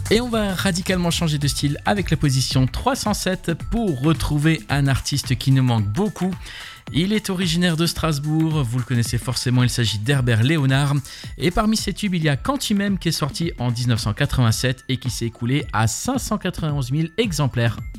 Et on va radicalement changer de style avec la position 307 pour retrouver un artiste qui nous manque beaucoup. Il est originaire de Strasbourg, vous le connaissez forcément, il s'agit d'Herbert Léonard. Et parmi ses tubes, il y a Quand tu m'aimes qui est sorti en 1987 et qui s'est écoulé à 591 000 exemplaires